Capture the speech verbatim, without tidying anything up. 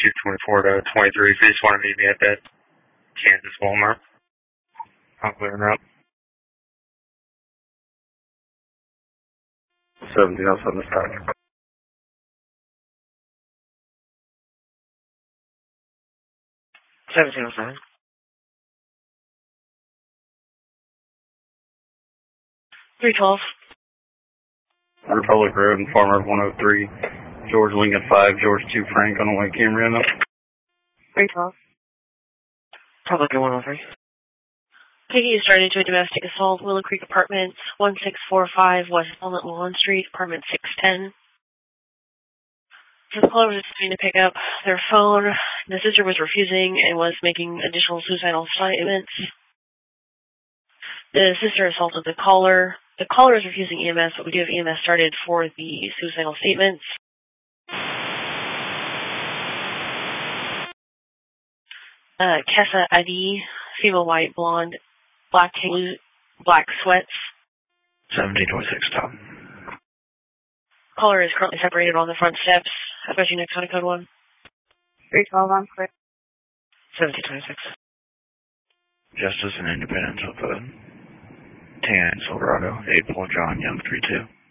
two twenty-four to twenty-three. If you just want to meet me at that Kansas Walmart, I'll clear her up. seventeen oh seven start. seventeen oh seven. three twelve. Republic Road, Farmer one oh three, George Lincoln five, George two Frank on the way Camry in them. three twelve. Republic one oh three. Peggy is started into a domestic assault, Willow Creek Apartments, one six four five West Walnut Lawn Street, apartment six ten. So the caller was trying to pick up their phone. The sister was refusing and was making additional suicidal statements. The sister assaulted the caller. The caller is refusing E M S, but we do have E M S started for the suicidal statements. Uh, Kessa I D, female white, blonde, black blue, black sweats. seventeen twenty-six, top. Caller is currently separated on the front steps. I've got you next on code one. three twelve on clear. seventeen twenty-six. Justice and Independence with a tan Silverado, eight Paul John Young three two.